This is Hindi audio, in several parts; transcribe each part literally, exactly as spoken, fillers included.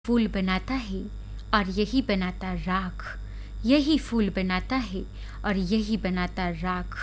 फूल बनाता है और यही बनाता राख, यही फूल बनाता है और यही बनाता राख।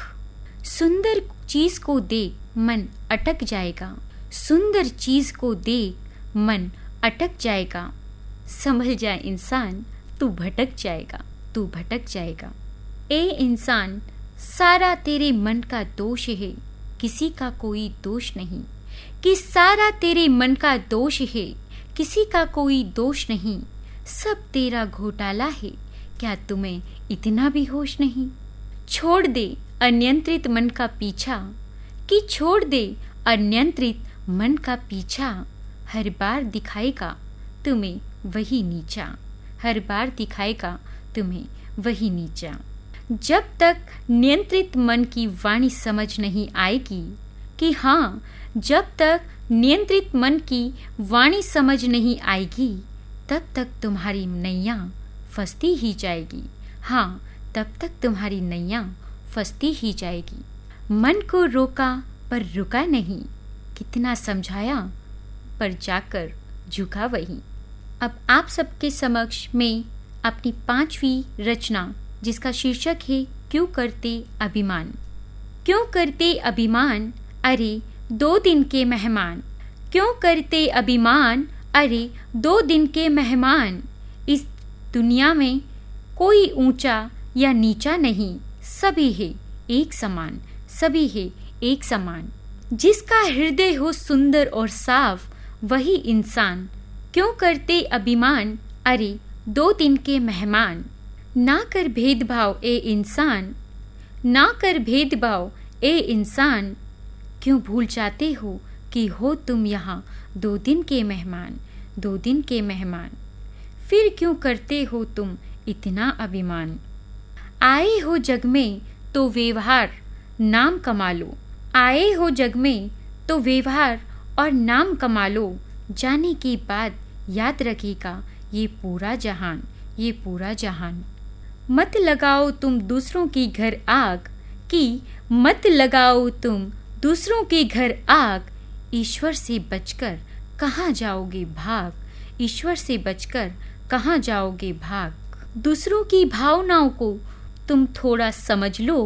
सुंदर चीज को देख मन अटक जाएगा, सुंदर चीज को देख मन अटक जाएगा। संभल जा इंसान, तू भटक जाएगा, तू भटक जाएगा। ए इंसान, सारा तेरे मन का दोष है, किसी का कोई दोष नहीं। कि सारा तेरे मन का दोष है, किसी का कोई दोष नहीं। सब तेरा घोटाला है, क्या तुम्हें इतना भी होश नहीं। छोड़ दे अनियंत्रित मन का पीछा, कि छोड़ दे अनियंत्रित मन का पीछा। हर बार दिखाएगा तुम्हें वही नीचा, हर बार दिखाएगा तुम्हें वही नीचा। जब तक नियंत्रित मन की वाणी समझ नहीं आएगी, कि हाँ जब तक नियंत्रित मन की वाणी समझ नहीं आएगी, तब तक तुम्हारी नैया फंसती ही जाएगी। हाँ, तब तक तुम्हारी नैया फंसती ही जाएगी। मन को रोका पर रुका नहीं, कितना समझाया पर जाकर झुका वही। अब आप सबके समक्ष मैं अपनी पांचवी रचना, जिसका शीर्षक है क्यों करते अभिमान। क्यों करते अभिमान, अरे दो दिन के मेहमान। क्यों करते अभिमान, अरे दो दिन के मेहमान। इस दुनिया में कोई ऊंचा या नीचा नहीं, सभी है एक समान, सभी है एक समान। जिसका हृदय हो सुंदर और साफ, वही इंसान। क्यों करते अभिमान, अरे दो दिन के मेहमान। ना कर भेदभाव ए इंसान, ना कर भेदभाव ए इंसान। क्यों भूल जाते हो कि हो तुम यहाँ दो दिन के मेहमान, दो दिन के मेहमान। फिर क्यों करते हो तुम इतना अभिमान। आए हो जग में तो व्यवहार नाम कमा लो, आए हो जग में तो व्यवहार और नाम कमा लो। जाने के बाद याद रखेगा ये पूरा जहान, ये पूरा जहान। मत लगाओ तुम दूसरों की घर आग, कि मत लगाओ तुम दूसरों के घर आग। ईश्वर से बचकर कहाँ जाओगे भाग, ईश्वर से बचकर कहाँ जाओगे भाग। दूसरों की भावनाओं को तुम थोड़ा समझ लो,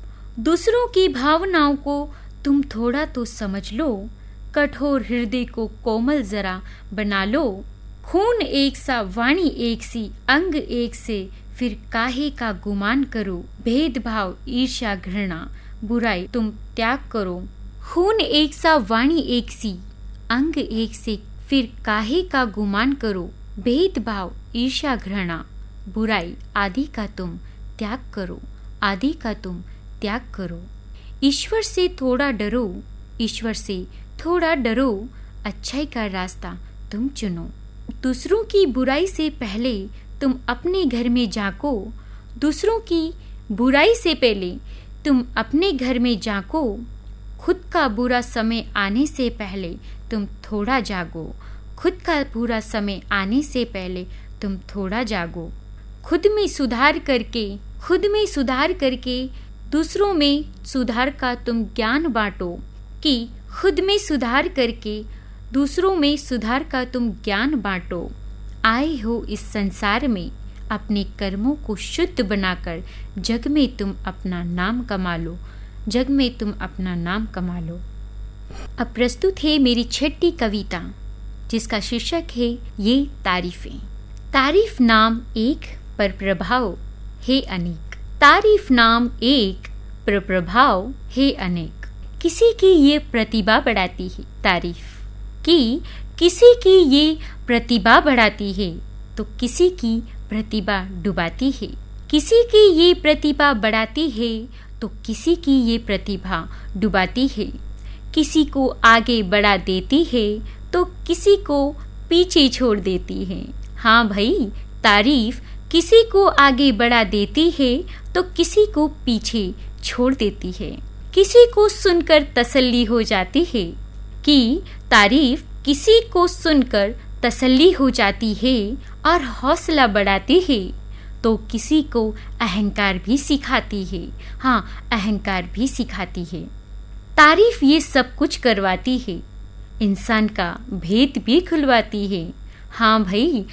दूसरों की भावनाओं को तुम थोड़ा तो समझ लो। कठोर हृदय को कोमल जरा बना लो। खून एक सा, वाणी एक सी, अंग एक से, फिर काहे का गुमान करो। भेदभाव ईर्ष्या घृणा बुराई तुम त्याग करो। खून एक सा, वाणी एक सी, अंग एक से, फिर काहे का गुमान करो। भेदभाव ईर्ष्या घृणा बुराई आदि का तुम त्याग करो, आदि का तुम त्याग करो। ईश्वर से थोड़ा डरो, ईश्वर से थोड़ा डरो। अच्छाई का रास्ता तुम चुनो। दूसरों की बुराई से पहले तुम अपने घर में झांको, दूसरों की बुराई से पहले तुम अपने घर में झांको। खुद का बुरा समय आने से पहले तुम थोड़ा जागो, खुद का बुरा समय आने से पहले तुम थोड़ा जागो। खुद में सुधार करके, खुद में सुधार करके दूसरों में सुधार का तुम ज्ञान बांटो। कि खुद में सुधार करके दूसरों में सुधार का तुम ज्ञान बांटो। आए हो इस संसार में अपने कर्मों को शुद्ध बनाकर, जग में तुम अपना नाम कमा लो, जग में तुम अपना नाम कमा लो। अब प्रस्तुत है मेरी छठी कविता, जिसका शीर्षक है ये तारीफें। तारीफ नाम एक पर प्रभाव है अनेक, तारीफ नाम एक पर प्रभाव है अनेक। किसी की ये प्रतिभा बढ़ाती है तारीफ, कि किसी की ये प्रतिभा बढ़ाती है तो किसी की प्रतिभा डुबाती है। किसी की ये प्रतिभा बढ़ाती है तो किसी की ये प्रतिभा डुबाती है। किसी को आगे बढ़ा देती है तो किसी को पीछे छोड़ देती है। हाँ भाई, तारीफ किसी को आगे बढ़ा देती है तो किसी को पीछे छोड़ देती है। किसी को सुनकर तसल्ली हो जाती है, कि तारीफ किसी को सुनकर तसल्ली हो जाती है और हौसला बढ़ाती है तो किसी को अहंकार भी सिखाती है। हाँ, अहंकार भी सिखाती है। तारीफ ये सब कुछ करवाती है, इंसान का भेद भी खुलवाती है। हाँ भाई,